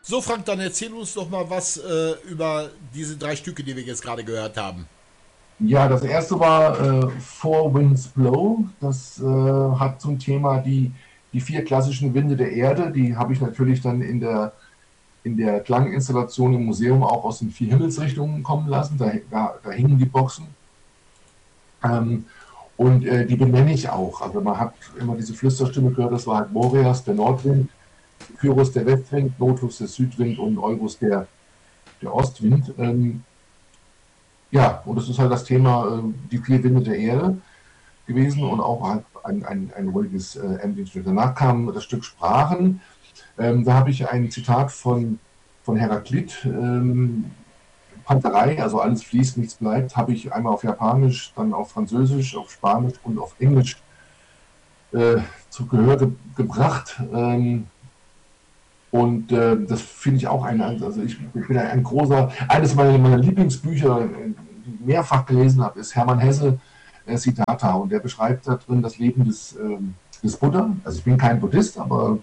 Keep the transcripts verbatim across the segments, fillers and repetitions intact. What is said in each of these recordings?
So, Frank, dann erzähl uns doch mal was äh, über diese drei Stücke, die wir jetzt gerade gehört haben. Ja, das erste war äh, Four Winds Blow. Das äh, hat zum Thema die, die vier klassischen Winde der Erde. Die habe ich natürlich dann in der, in der Klanginstallation im Museum auch aus den vier Himmelsrichtungen kommen lassen. Da, da, da hingen die Boxen. Ähm, und äh, die benenne ich auch. Also man hat immer diese Flüsterstimme gehört, das war halt Boreas, der Nordwind, Kyros, der Westwind, Notus, der Südwind und Eurus, der, der Ostwind. Ähm, ja, und das ist halt das Thema, äh, die vier Winde der Erde gewesen und auch halt ein, ein, ein ruhiges äh, Ambient-Stück. Danach kam das Stück Sprachen. Ähm, da habe ich ein Zitat von, von Heraklit, ähm, Panterei, also alles fließt, nichts bleibt, habe ich einmal auf Japanisch, dann auf Französisch, auf Spanisch und auf Englisch äh, zu Gehör ge gebracht. Ähm, und äh, das finde ich auch ein, also ich, ich bin ein großer, eines meiner, meiner Lieblingsbücher, äh, die ich mehrfach gelesen habe, ist Hermann Hesse, äh, Siddhartha. Und der beschreibt da drin das Leben des, ähm, des Buddha. Also ich bin kein Buddhist, aber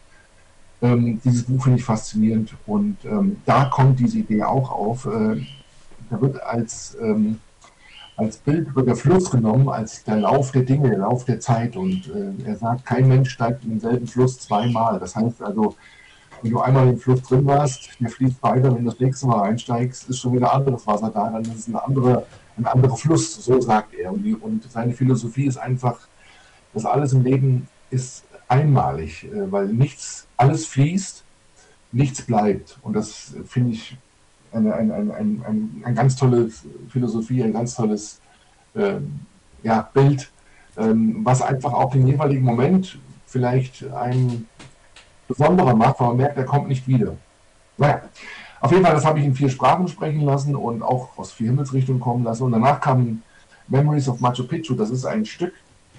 ähm, dieses Buch finde ich faszinierend. Und ähm, da kommt diese Idee auch auf. Äh, da wird als, ähm, als Bild wird der Fluss genommen, als der Lauf der Dinge, der Lauf der Zeit. Und äh, er sagt, kein Mensch steigt in denselben Fluss zweimal. Das heißt also, wenn du einmal im Fluss drin warst, der fließt weiter, wenn du das nächste Mal einsteigst, ist schon wieder anderes Wasser da, dann ist es ein anderer, ein anderer Fluss, so sagt er. Und, die, und seine Philosophie ist einfach, dass alles im Leben ist einmalig, äh, weil nichts, alles fließt, nichts bleibt. Und das finde ich eine, eine, eine, eine, eine, eine ganz tolle Philosophie, ein ganz tolles ähm, ja, Bild, ähm, was einfach auch den jeweiligen Moment vielleicht ein besonderer macht, weil man merkt, er kommt nicht wieder. Naja, auf jeden Fall, das habe ich in vier Sprachen sprechen lassen und auch aus vier Himmelsrichtungen kommen lassen. Und danach kam Memories of Machu Picchu. Das ist ein Stück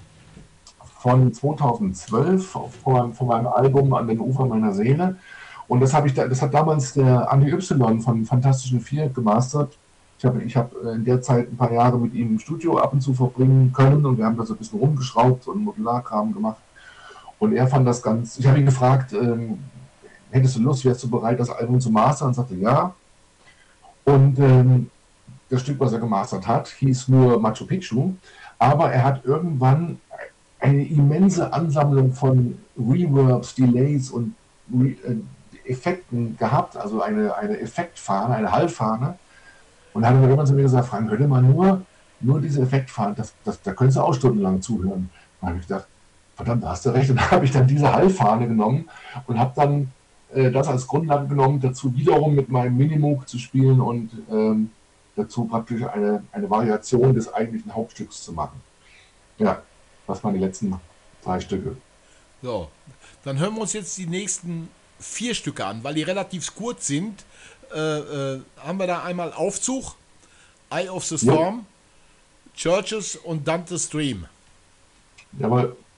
von zweitausendzwölf von, von meinem Album An den Ufern meiner Seele. Und das, habe ich da, das hat damals der Andi Y von Fantastischen Vier gemastert. Ich habe ich hab in der Zeit ein paar Jahre mit ihm im Studio ab und zu verbringen können und wir haben da so ein bisschen rumgeschraubt und Modularkram gemacht. Und er fand das ganz, ich habe ihn gefragt, ähm, hättest du Lust, wärst du bereit, das Album zu mastern? Und sagte, ja. Und ähm, das Stück, was er gemastert hat, hieß nur Machu Picchu. Aber er hat irgendwann eine immense Ansammlung von Reverbs, Delays und Re äh, Effekten gehabt, also eine, eine Effektfahne, eine Hallfahne. Und dann hat er irgendwann zu mir gesagt, Frank, hör dir mal nur, nur diese Effektfahne, das, das, da könntest du auch stundenlang zuhören. Da habe ich gedacht, verdammt, da hast du recht. Und dann habe ich dann diese Hallfahne genommen und habe dann äh, das als Grundlage genommen, dazu wiederum mit meinem Minimoog zu spielen und ähm, dazu praktisch eine, eine Variation des eigentlichen Hauptstücks zu machen. Ja, das waren die letzten drei Stücke. So, dann hören wir uns jetzt die nächsten vier Stücke an, weil die relativ kurz sind. Äh, äh, haben wir da einmal Aufzug, Eye of the Ja, Storm, Churches und Dante's Dream. jawohl.